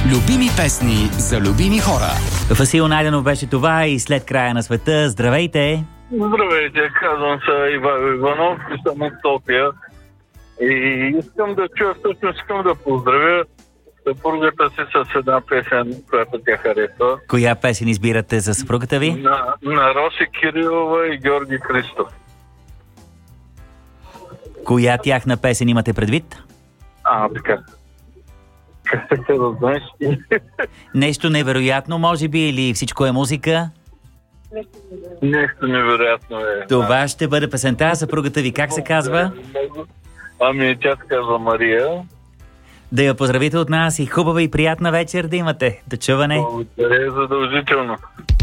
Любими песни за любими хора. Васил Найденов беше това и след края на света. Здравейте! Здравейте, казвам се Ивайло Иванов и съм от София. И искам да поздравя съпругата си с една песен, която тя харесва. Коя песен избирате за съпругата ви? На Роси Кирилова и Георги Христов. Коя тяхна песен имате предвид? Така. Как се да знаеш? Нещо невероятно, може би, или всичко е музика? Нещо невероятно е. Това ще бъде песента. Съпругата ви как се казва? Тя се казва Мария. Да я поздравите от нас и хубава и приятна вечер да имате. До чуване. Благодаря, задължително.